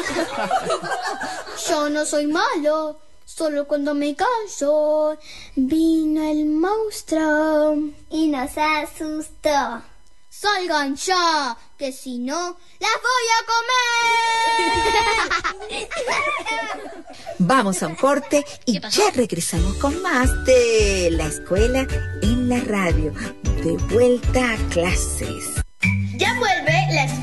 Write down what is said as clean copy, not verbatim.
Yo no soy malo, solo cuando me callo vino el monstruo y nos asustó. Salgan ya, que si no, las voy a comer. Vamos a un corte y ya regresamos con más de La Escuela en la Radio. De vuelta a clases.